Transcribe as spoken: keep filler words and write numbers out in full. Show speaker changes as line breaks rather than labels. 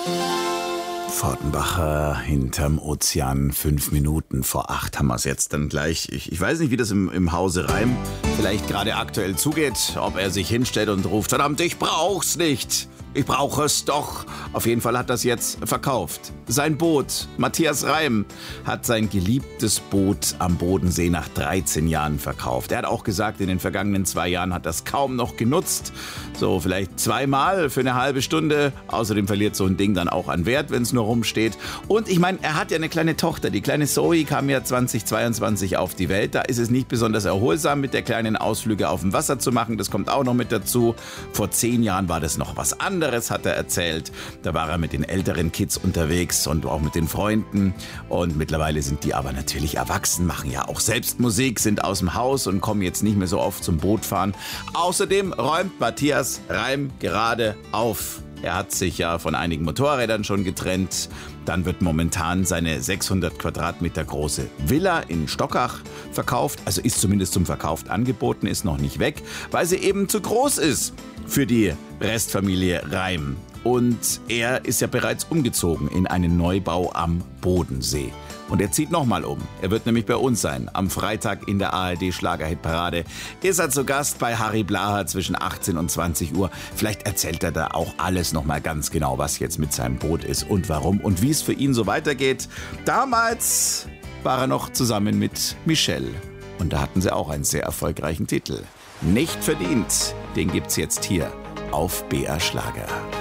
Fortenbacher hinterm Ozean, fünf Minuten vor acht haben wir es jetzt dann gleich. Ich, ich weiß nicht, wie das im, im Hause Reim vielleicht gerade aktuell zugeht, ob er sich hinstellt und ruft, verdammt, ich brauch's nicht. Ich brauche es doch. Auf jeden Fall hat das jetzt verkauft. Sein Boot, Matthias Reim, hat sein geliebtes Boot am Bodensee nach dreizehn Jahren verkauft. Er hat auch gesagt, in den vergangenen zwei Jahren hat das kaum noch genutzt. So vielleicht zweimal für eine halbe Stunde. Außerdem verliert so ein Ding dann auch an Wert, wenn es nur rumsteht. Und ich meine, er hat ja eine kleine Tochter. Die kleine Zoe kam ja zweitausendzweiundzwanzig auf die Welt. Da ist es nicht besonders erholsam, mit der kleinen Ausflüge auf dem Wasser zu machen. Das kommt auch noch mit dazu. Vor zehn Jahren war das noch was anderes, hat er erzählt. Da war er mit den älteren Kids unterwegs und auch mit den Freunden. Und mittlerweile sind die aber natürlich erwachsen, machen ja auch selbst Musik, sind aus dem Haus und kommen jetzt nicht mehr so oft zum Bootfahren. Außerdem räumt Matthias Reim gerade auf. Er hat sich ja von einigen Motorrädern schon getrennt. Dann wird momentan seine sechshundert Quadratmeter große Villa in Stockach verkauft. Also ist zumindest zum Verkauf angeboten, ist noch nicht weg, weil sie eben zu groß ist für die Restfamilie Reim. Und er ist ja bereits umgezogen in einen Neubau am Bodensee. Und er zieht nochmal um. Er wird nämlich bei uns sein. Am Freitag in der A R D Schlagerhitparade ist er zu Gast bei Harry Blaha zwischen achtzehn und zwanzig Uhr. Vielleicht erzählt er da auch alles nochmal ganz genau, was jetzt mit seinem Boot ist und warum und wie es für ihn so weitergeht. Damals war er noch zusammen mit Michelle. Und da hatten sie auch einen sehr erfolgreichen Titel. Nicht verdient. Den gibt's jetzt hier auf B R Schlager.